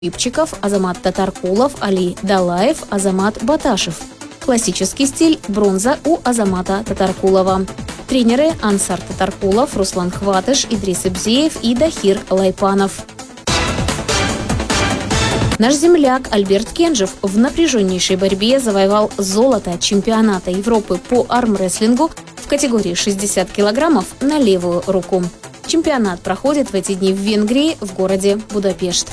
Ипчиков, Азамат Татаркулов, Али Далаев, Азамат Баташев. Классический стиль – бронза у Азамата Татаркулова. Тренеры – Ансар Татаркулов, Руслан Хватыш, Идрис Ибзеев и Дахир Лайпанов. Наш земляк Альберт Кенжев в напряженнейшей борьбе завоевал золото чемпионата Европы по армрестлингу в категории 60 килограммов на левую руку. Чемпионат проходит в эти дни в Венгрии, в городе Будапешт.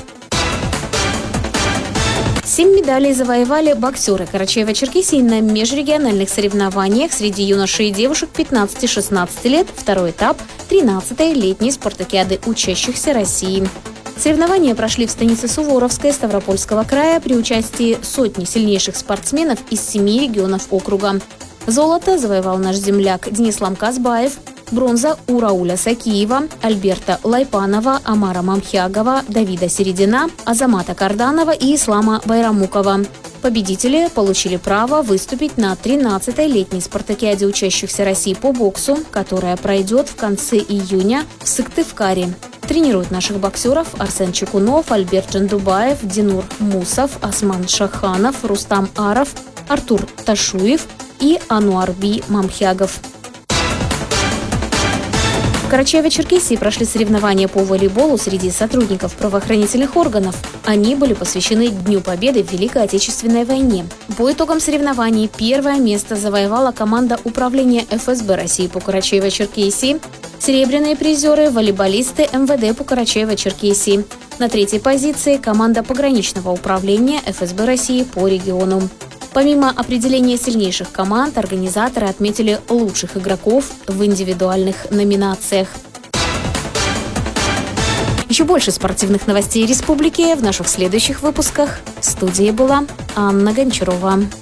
7 медалей завоевали боксеры Карачаево-Черкесии на межрегиональных соревнованиях среди юношей и девушек 15-16 лет, второй этап 13-й летней спартакиады учащихся России. Соревнования прошли в станице Суворовской Ставропольского края при участии сотни сильнейших спортсменов из 7 регионов округа. Золото завоевал наш земляк Денис Ламказбаев, бронза у Рауля Сакиева, Альберта Лайпанова, Амара Мамхягова, Давида Середина, Азамата Карданова и Ислама Байрамукова. Победители получили право выступить на 13-й летней спартакиаде учащихся России по боксу, которая пройдет в конце июня в Сыктывкаре. Тренируют наших боксеров Арсен Чекунов, Альберт Джандубаев, Динур Мусов, Осман Шаханов, Рустам Аров, Артур Ташуев и Ануарби Мамхягов. В Карачаево-Черкесии прошли соревнования по волейболу среди сотрудников правоохранительных органов. Они были посвящены Дню Победы в Великой Отечественной войне. По итогам соревнований первое место завоевала команда Управления ФСБ России по Карачаево-Черкесии. Серебряные призеры – волейболисты МВД по Карачаево-Черкесии. На третьей позиции – команда Пограничного управления ФСБ России по региону. Помимо определения сильнейших команд, организаторы отметили лучших игроков в индивидуальных номинациях. Еще больше спортивных новостей республики в наших следующих выпусках. В студии была Анна Гончарова.